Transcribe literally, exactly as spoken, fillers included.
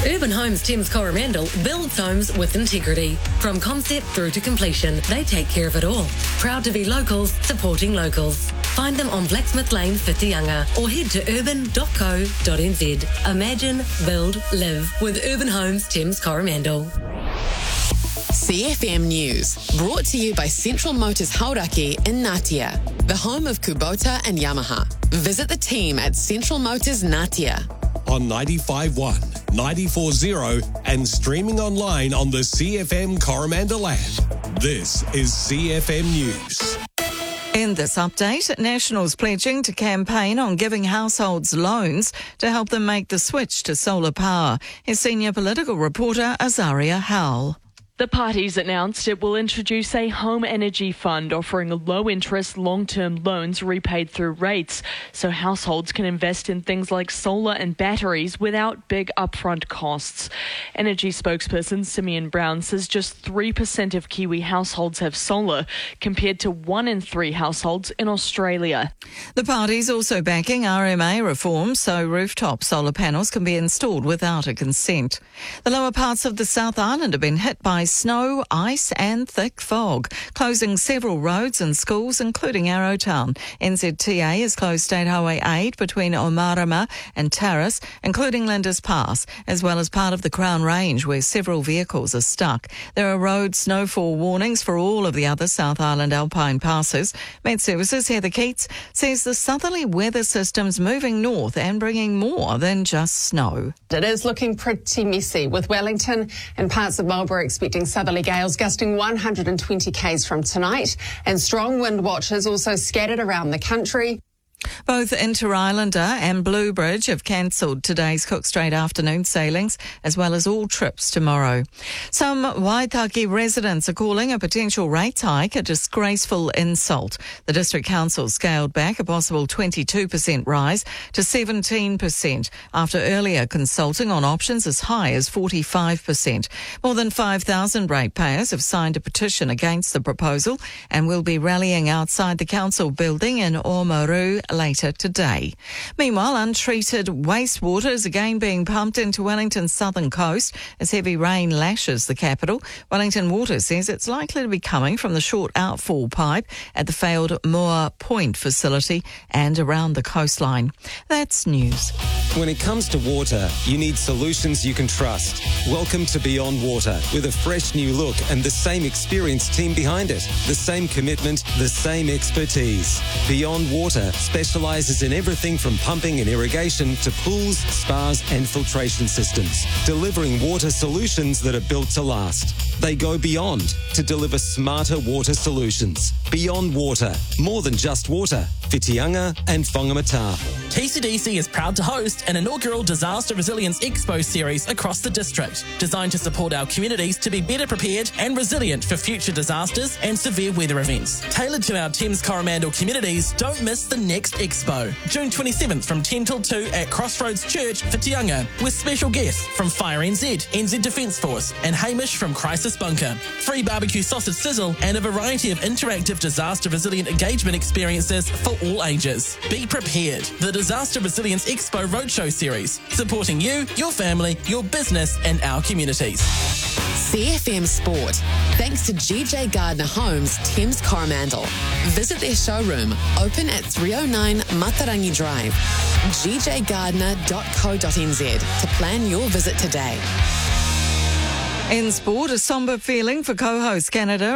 Urban Homes Thames Coromandel builds homes with integrity. From concept through to completion, they take care of it all. Proud to be locals, supporting locals. Find them on Blacksmith Lane, Whitianga, or head to urban dot co dot n z. Imagine, build, live with Urban Homes Thames Coromandel. C F M News, brought to you by Central Motors Hauraki in Ngatea, the home of Kubota and Yamaha. Visit the team at Central Motors Ngatea. On ninety-five point one, ninety-four point zero and streaming online on the C F M Coromandel app. This is C F M News. In this update, Nationals pledging to campaign on giving households loans to help them make the switch to solar power. Here's senior political reporter Azaria Howell. The party's announced it will introduce a home energy fund offering low-interest, long-term loans repaid through rates, so households can invest in things like solar and batteries without big upfront costs. Energy spokesperson Simeon Brown says just three percent of Kiwi households have solar, compared to one in three households in Australia. The party's also backing R M A reform so rooftop solar panels can be installed without a consent. The lower parts of the South Island have been hit by snow, ice and thick fog, closing several roads and schools, including Arrowtown. N Z T A has closed State Highway eight between Omarama and Terrace, including Lindis Pass, as well as part of the Crown Range, where several vehicles are stuck. There are road snowfall warnings for all of the other South Island alpine passes. Met Services Heather Keats says the southerly weather system's moving north and bringing more than just snow. It is looking pretty messy, with Wellington and parts of Marlborough expecting southerly gales gusting one hundred twenty k's from tonight, and strong wind watches also scattered around the country. Both Inter-Islander and Blue Bridge have cancelled today's Cook Strait afternoon sailings, as well as all trips tomorrow. Some Waitaki residents are calling a potential rate hike a disgraceful insult. The District Council scaled back a possible twenty-two percent rise to seventeen percent after earlier consulting on options as high as forty-five percent. More than five thousand ratepayers have signed a petition against the proposal and will be rallying outside the council building in Oamaru later today. Meanwhile, untreated wastewater is again being pumped into Wellington's southern coast as heavy rain lashes the capital. Wellington Water says it's likely to be coming from the short outfall pipe at the failed Moa Point facility and around the coastline. That's news. When it comes to water, you need solutions you can trust. Welcome to Beyond Water, with a fresh new look and the same experienced team behind it. The same commitment, the same expertise. Beyond Water specialises in everything from pumping and irrigation to pools, spas and filtration systems, delivering water solutions that are built to last. They go beyond to deliver smarter water solutions. Beyond Water, more than just water. Whitianga and Whangamata. T C D C is proud to host an inaugural Disaster Resilience Expo series across the district, designed to support our communities to be better prepared and resilient for future disasters and severe weather events. Tailored to our Thames Coromandel communities, don't miss the next Expo, June twenty-seventh from ten till two at Crossroads Church, Whitianga, with special guests from Fire N Z, N Z Defence Force and Hamish from Crisis Bunker. Free barbecue sausage sizzle and a variety of interactive disaster resilient engagement experiences for all ages. Be prepared. The Disaster Resilience Expo Roadshow Series, supporting you, your family, your business and our communities. C F M Sport, thanks to G J Gardner Homes, Thames Coromandel. Visit their showroom, open at three oh nine Matarangi Drive, g j gardner dot co dot n z to plan your visit today. In sport, a sombre feeling for co-host Canada